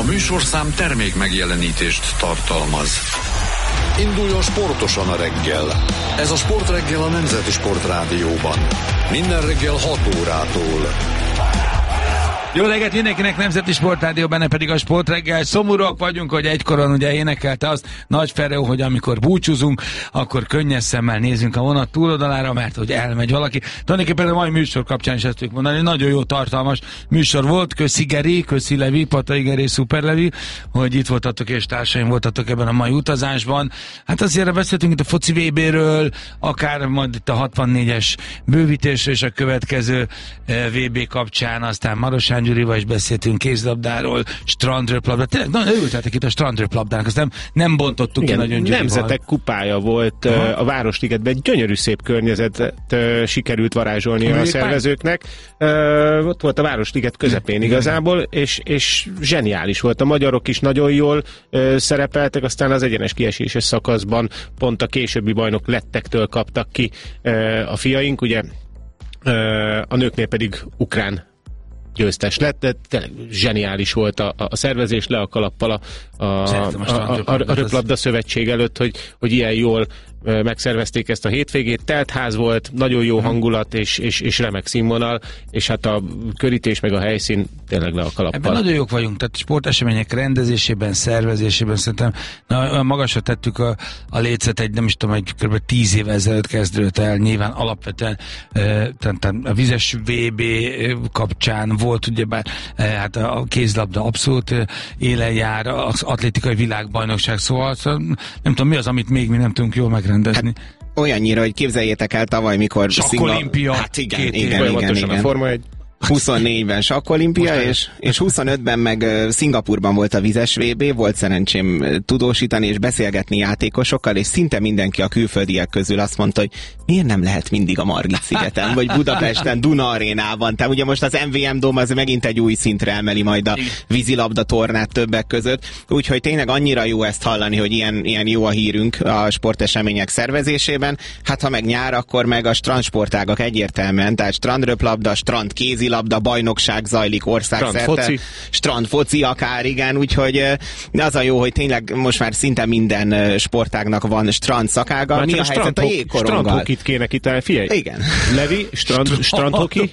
A műsorszám termék megjelenítést tartalmaz. Induljon sportosan a reggel. Ez a Sportreggel a Nemzeti Sportrádióban. Minden reggel 6 órától. Jó reggelt mindenkinek, Nemzeti Sportrádió, benne pedig a Sportreggel. Szomorúak vagyunk, hogy egykoron ugye énekelte azt Nagy Feró, hogy amikor búcsúzunk, akkor könnyes szemmel nézünk a vonat túloldalára, mert hogy elmegy valaki. Tulajdonképpen a mai műsor kapcsán is ezt tudjuk mondani, nagyon jó tartalmas műsor volt. Köszi Geri, köszi Levi, Patai Geri, Szuper Levi, hogy itt voltatok és társaim voltatok ebben a mai utazásban. Hát azért beszéltünk itt a foci VB-ről, akár majd itt a 64-es bővítésről és a következő VB kapcsán, aztán Marosán Gyurival is beszéltünk kézlabdáról, strandröplabdáról. Tényleg nagyon örültetek itt a strandröplabdának, azt nem bontottuk ki nagyon Gyurival. Nemzetek kupája volt a Városligetben, egy gyönyörű szép környezetet sikerült varázsolni a szervezőknek. Ott volt a Városliget közepén igazából, és zseniális volt. A magyarok is nagyon jól szerepeltek, aztán az egyenes kieséses szakaszban pont a későbbi bajnok lettektől kaptak ki a fiaink, ugye a nőknél pedig ukrán győztes lett, de tényleg zseniális volt a szervezés, le a kalappal a Röplabda Szövetség előtt, hogy ilyen jól megszervezték ezt a hétvégét. Teltház volt, nagyon jó hangulat és remek színvonal, és hát a körítés meg a helyszín tényleg le a kalappal. Ebben nagyon jók vagyunk, tehát sportesemények rendezésében, szervezésében szerintem magasra tettük a lécet, nem is tudom, egy kb. 10 éve ezelőtt kezdődött el, nyilván alapvetően a vizes VB kapcsán volt, ugyebár hát a kézlabda abszolút élen jár, az atlétikai világbajnokság, szóval nem tudom, mi az, amit még mi nem tudunk jól megrendezni. Hát, olyannyira, hogy képzeljétek el tavaly, mikor Sakkolimpia. Hát igen. A Forma 1. 24-ben Sakkolimpia, és 25-ben meg Szingapurban volt a vizes VB, volt szerencsém tudósítani és beszélgetni játékosokkal, és szinte mindenki a külföldiek közül azt mondta, hogy miért nem lehet mindig a Margit-szigeten, vagy Budapesten, Duna Arénában. Tehát ugye most az MVM Dome az megint egy új szintre emeli majd a vízilabda tornát többek között, úgyhogy tényleg annyira jó ezt hallani, hogy ilyen jó a hírünk a sportesemények szervezésében. Hát ha meg nyár, akkor meg a strandsportágak egyértelműen, tehát strandröplabda, strandkézilabda, bajnokság zajlik országszerte. Strandfoci akár, igen, úgyhogy az a jó, hogy tényleg most már szinte minden sportágnak van strand szakága. Mi a helyzet a jégkoronggal? Strandhokit kéne kitálni, figyelj! Igen. Levi, strandhoki?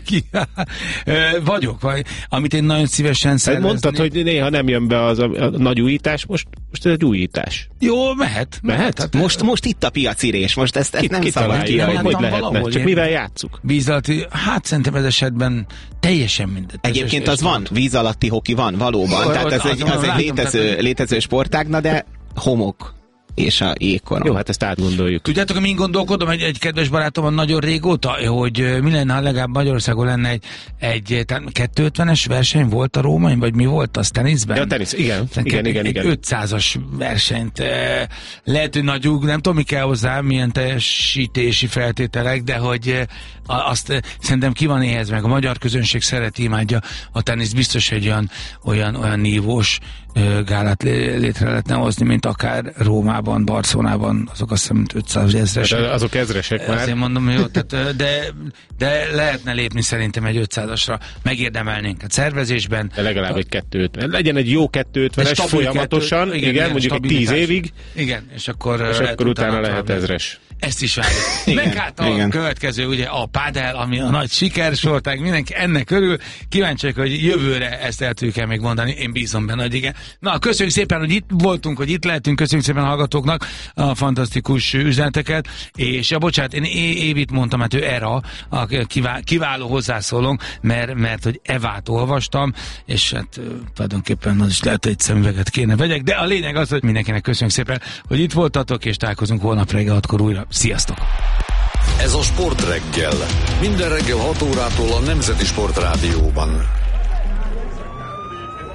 Vagyok, amit én nagyon szívesen szervezni. Mondtad, hogy néha nem jön be az a nagy újítás, most ez egy újítás. Jó, mehet. Hát most itt a piacirés, most ezt nem szabad kiadni. Hogy lehetne? Csak mivel játsszuk? Víz alatti, hát szerintem ez esetben teljesen mindegy. Egyébként az van, víz alatti hoki van, valóban. Tehát ez egy létező sportág, de homok és a jégkorong. Jó, hát ezt átgondoljuk. Tudjátok, hogy én gondolkodom, egy kedves barátom nagyon régóta, hogy mi lenne, ha legalább Magyarországon lenne egy 250-es verseny volt a római, vagy mi volt az teniszben? Ja, tenisz, igen. Egy 500-as versenyt. Lehet, hogy nagy nem tudom, mi kell hozzá, milyen teljesítési feltételek, de hogy azt szerintem ki van éhez meg. A magyar közönség szereti, imádja a tenisz, biztos, hogy olyan nívós gálát létre lehetne hozni, mint akár Rómában, Barcelonában, azok azt hiszem 500 ezresek. De azok ezresek már. Azért mondom, jó, tehát, de lehetne lépni szerintem egy 500-asra, megérdemelnénk a szervezésben. De legalább egy 250. Legyen egy jó 250-es folyamatosan, igen, mondjuk egy 10 évig. Igen, és akkor utána lehet ezres. Ezt is várjuk. Meg hát a következő, ugye a pádel, ami a nagy sikersortág, mindenki ennek örül. Kíváncsiak, hogy jövőre ezt el tudjuk még mondani. Én bízom benne, hogy igen. Na, köszönjük szépen, hogy itt voltunk, hogy itt lehetünk. Köszönjük szépen a hallgatóknak a fantasztikus üzeneteket. És bocsánat, én Évit mondtam, hát ő Era, a kiváló hozzászólónk, mert hogy Evát olvastam, és hát tulajdonképpen az is lehet, hogy egy szemüveget kéne vegyek. De a lényeg az, hogy mindenkinek köszönjük szépen, hogy itt voltatok, és találkozunk holnap reggel 6-kor újra. Sziasztok! Ez a Sportreggel. Minden reggel 6 órától a Nemzeti Sportrádióban.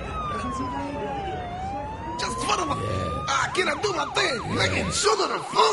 Just